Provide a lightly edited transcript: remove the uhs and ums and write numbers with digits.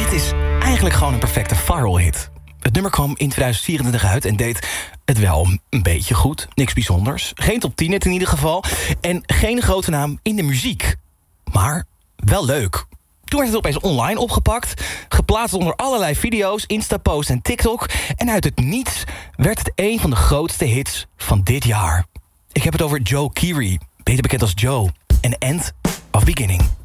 Dit is eigenlijk gewoon een perfecte viral hit. Het nummer kwam in 2024 uit en deed het wel een beetje goed. Niks bijzonders. Geen top 10 in ieder geval. En geen grote naam in de muziek. Maar wel leuk. Toen werd het opeens online opgepakt. Geplaatst onder allerlei video's, Insta-posts en TikTok. En uit het niets werd het een van de grootste hits van dit jaar. Ik heb het over Joe Keery. Beter bekend als Joe. An End of Beginning.